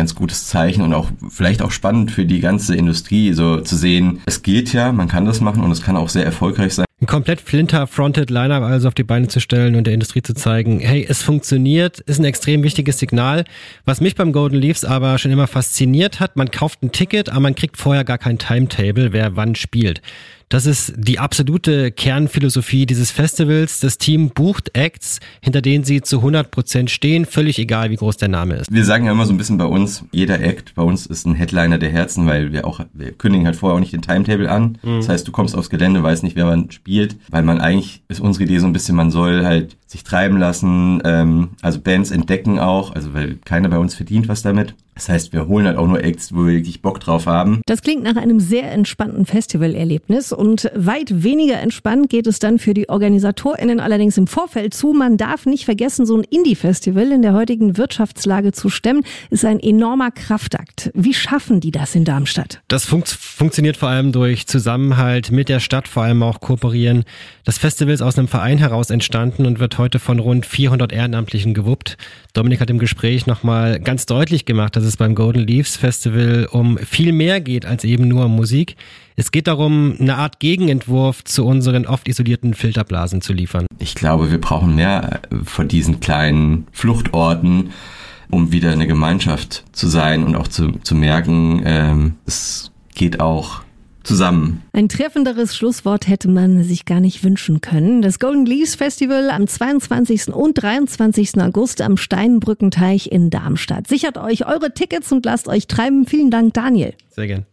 ganz gutes Zeichen und auch vielleicht auch spannend für die ganze Industrie, so zu sehen, es geht ja, man kann das machen und es kann auch sehr erfolgreich sein. Ein komplett flinter-fronted Line-Up also auf die Beine zu stellen und der Industrie zu zeigen, hey, es funktioniert, ist ein extrem wichtiges Signal. Was mich beim Golden Leaves aber schon immer fasziniert hat, man kauft ein Ticket, aber man kriegt vorher gar kein Timetable, wer wann spielt. Das ist die absolute Kernphilosophie dieses Festivals. Das Team bucht Acts, hinter denen sie zu 100% stehen, völlig egal, wie groß der Name ist. Wir sagen ja immer so ein bisschen bei uns, jeder Act bei uns ist ein Headliner der Herzen, weil wir kündigen halt vorher auch nicht den Timetable an. Das heißt, du kommst aufs Gelände, weißt nicht, wer man spielt, weil man eigentlich, ist unsere Idee so ein bisschen, man soll halt sich treiben lassen, also Bands entdecken auch, also weil keiner bei uns verdient was damit. Das heißt, wir holen halt auch nur Acts, wo wir wirklich Bock drauf haben. Das klingt nach einem sehr entspannten Festivalerlebnis und weit weniger entspannt geht es dann für die OrganisatorInnen allerdings im Vorfeld zu. Man darf nicht vergessen, so ein Indie-Festival in der heutigen Wirtschaftslage zu stemmen, ist ein enormer Kraftakt. Wie schaffen die das in Darmstadt? Das funktioniert vor allem durch Zusammenhalt mit der Stadt, vor allem auch kooperieren. Das Festival ist aus einem Verein heraus entstanden und wird heute von rund 400 Ehrenamtlichen gewuppt. Dominik hat im Gespräch nochmal ganz deutlich gemacht, dass es beim Golden Leaves Festival um viel mehr geht als eben nur um Musik. Es geht darum, eine Art Gegenentwurf zu unseren oft isolierten Filterblasen zu liefern. Ich glaube, wir brauchen mehr von diesen kleinen Fluchtorten, um wieder eine Gemeinschaft zu sein und auch zu merken, es geht auch zusammen. Ein treffenderes Schlusswort hätte man sich gar nicht wünschen können. Das Golden Leaves Festival am 22. und 23. August am Steinbrückenteich in Darmstadt. Sichert euch eure Tickets und lasst euch treiben. Vielen Dank, Daniel. Sehr gern.